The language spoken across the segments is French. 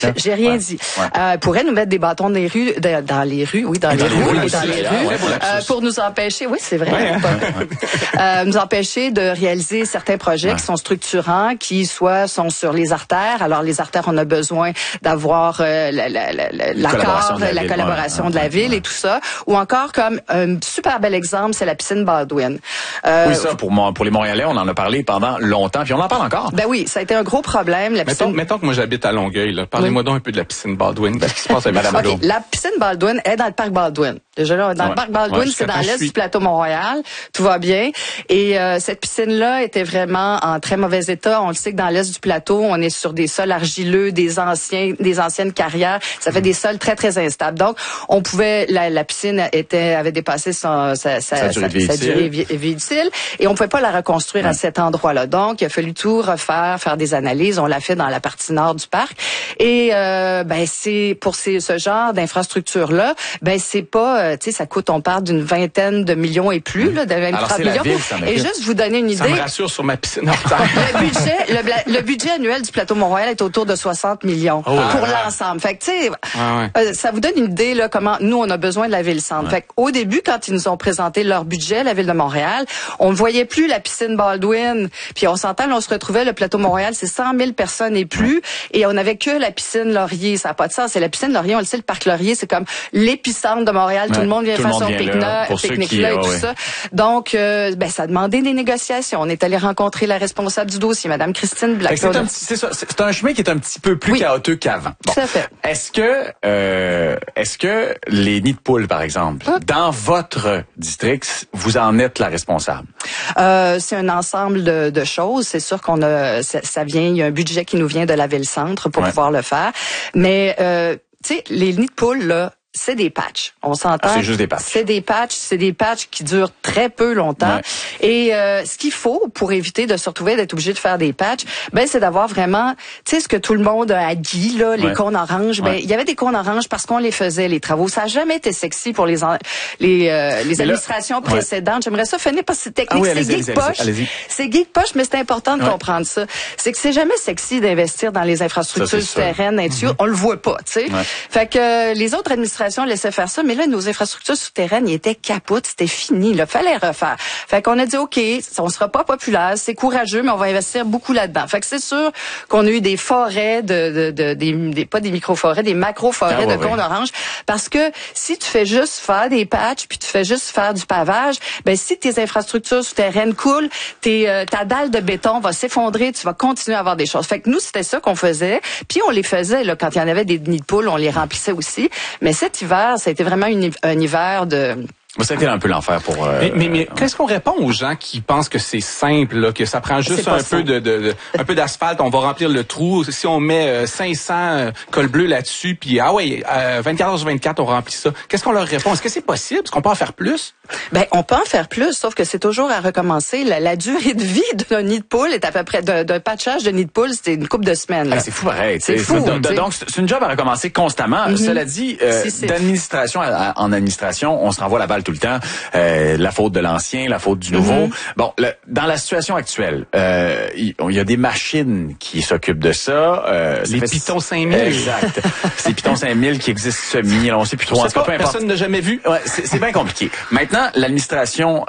J'ai rien dit. Pourrait nous mettre des bâtons dans les rues, dans les rues, pour nous empêcher, oui, c'est vrai, nous empêcher de réaliser certains projets qui sont structurants, qui soit sont sur les artères. Alors, les artères, on a besoin d'avoir la collaboration de la ville et tout ça. Ou encore, comme un super bel exemple, c'est la piscine Baldwin. Oui, ça, pour les Montréalais, on en a parlé pendant longtemps, puis on en parle encore. Ben oui, ça a été un gros problème. Mettons que moi, j'habite à Longueuil, là. Parlez-moi donc un peu de la piscine Baldwin. Qu'est-ce qui se passe avec Madame Legault? La piscine Baldwin est dans le parc Baldwin. Déjà là, dans le parc Baldwin, c'est dans l'est du plateau Mont-Royal. Tout va bien. Et cette piscine-là était vraiment en très mauvais état. On le sait que dans l'est du plateau, on est sur des sols argileux, des anciennes carrières. Ça fait des sols très, très instables. Donc, on pouvait, la piscine avait dépassé sa durée utile et on pouvait pas la reconstruire à cet endroit-là. Donc, il a fallu tout refaire, faire des analyses. On l'a fait dans la partie nord du parc. Et, c'est, pour ce genre d'infrastructure-là, c'est pas, tu sais, ça coûte, on parle d'une vingtaine de millions et plus, là, de 23 millions. Et juste vous donner une idée. Ça me rassure sur ma piscine en retard. Le budget annuel du plateau Mont-Royal est autour de 60 millions pour l'ensemble. Fait que, tu sais, ça vous donne une idée, là, comment nous, on a besoin de la ville-centre. Fait qu'au début, quand ils nous ont présenté leur budget, la ville de Montréal, on ne voyait plus la piscine Baldwin. Puis on s'entend, là, on se retrouvait, le plateau Mont-Royal, c'est 100 000 personnes et plus. Et on n'avait que la piscine Laurier. Ça n'a pas de sens. C'est la piscine Laurier, on le sait, le parc Laurier, c'est comme l'épicentre de Montréal. Tout le monde vient faire son pique-nique là et tout ça. Donc, ça a demandé des négociations. On est allé rencontrer la responsable du dossier, Madame Christine Black. C'est un chemin qui est un petit peu plus chaotique qu'avant. Bon. Tout à fait. Est-ce que les nids de poules, par exemple, dans votre district, vous en êtes la responsable? C'est un ensemble de choses. C'est sûr qu'on a, ça vient, il y a un budget qui nous vient de la ville-centre pour pouvoir le faire. Mais, tu sais, les nids de poules, là, c'est des patchs. On s'entend. C'est juste des patchs. C'est des patchs qui durent très peu longtemps. Et ce qu'il faut pour éviter de se retrouver d'être obligé de faire des patchs, c'est d'avoir vraiment, tu sais, ce que tout le monde a dit là, les cônes oranges. Il y avait des cônes oranges parce qu'on les faisait les travaux. Ça a jamais été sexy pour les administrations précédentes. J'aimerais ça finir parce que c'est technique, c'est geek-poche. C'est geek-poche, mais c'est important de comprendre ça. C'est que c'est jamais sexy d'investir dans les infrastructures souterraines. On le voit pas, tu sais. Fait que les autres administrations laissait faire ça, mais là, nos infrastructures souterraines, ils étaient capotes, c'était fini, là, fallait refaire. Fait qu'on a dit, OK, on sera pas populaire, c'est courageux, mais on va investir beaucoup là-dedans. Fait que c'est sûr qu'on a eu des forêts pas des micro-forêts, des macro-forêts de cônes oranges, parce que si tu fais juste faire des patchs, puis tu fais juste faire du pavage, si tes infrastructures souterraines coulent, ta dalle de béton va s'effondrer, tu vas continuer à avoir des choses. Fait que nous, c'était ça qu'on faisait, puis on les faisait, là, quand il y en avait des nids de poules, on les remplissait aussi, mais cet hiver, ça a été vraiment un hiver de... Ça a été un peu l'enfer pour... Mais qu'est-ce qu'on répond aux gens qui pensent que c'est simple, là, que ça prend juste un peu d'asphalte, on va remplir le trou. Si on met 500 cols bleus là-dessus, puis 24h/24, on remplit ça. Qu'est-ce qu'on leur répond? Est-ce que c'est possible? Est-ce qu'on peut en faire plus? On peut en faire plus, sauf que c'est toujours à recommencer. La durée de vie d'un nid de poule est à peu près d'un patchage de nid de poule, c'était une couple de semaines. Là. C'est fou pareil. C'est fou. Donc c'est une job à recommencer constamment. Cela dit, d'administration en administration, on se renvoie la balle tout le temps. La faute de l'ancien, la faute du nouveau. Bon, dans la situation actuelle, il y a des machines qui s'occupent de ça. Les Python 5000. Exact. C'est Python 5000 qui existent semi. On sait plus trop. Personne n'a jamais vu. Ouais, c'est bien compliqué. Maintenant, l'administration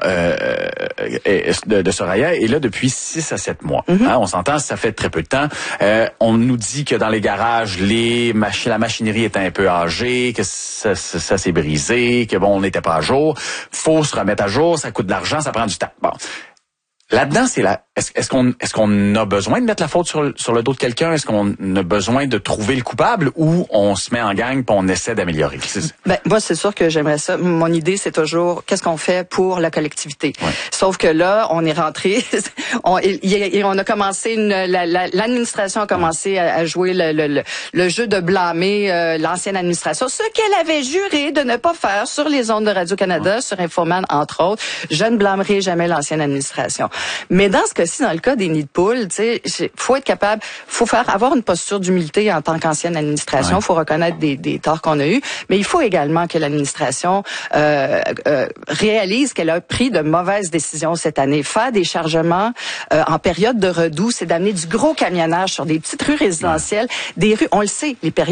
de Soraya est là depuis 6 à 7 mois. On s'entend, ça fait très peu de temps. On nous dit que dans les garages, la machinerie est un peu âgée, que ça s'est brisé, que on n'était pas à jour. Faut se remettre à jour, ça coûte de l'argent, ça prend du temps. Bon. Là-dedans, est-ce qu'on a besoin de mettre la faute sur le dos de quelqu'un? Est-ce qu'on a besoin de trouver le coupable ou on se met en gang puis on essaie d'améliorer? Moi, c'est sûr que j'aimerais ça. Mon idée, c'est toujours qu'est-ce qu'on fait pour la collectivité. Sauf que là, on est rentré, on a commencé l'administration a commencé à jouer le jeu de blâmer l'ancienne administration, ce qu'elle avait juré de ne pas faire sur les ondes de Radio-Canada, sur Infoman, entre autres. Je ne blâmerai jamais l'ancienne administration. Mais dans ce cas-ci, dans le cas des nids de poules, tu sais, faut être capable, faut avoir une posture d'humilité en tant qu'ancienne administration. Faut reconnaître des torts qu'on a eus, mais il faut également que l'administration réalise qu'elle a pris de mauvaises décisions cette année. Faire des chargements en période de redoux, c'est d'amener du gros camionnage sur des petites rues résidentielles, des rues, on le sait, les périodes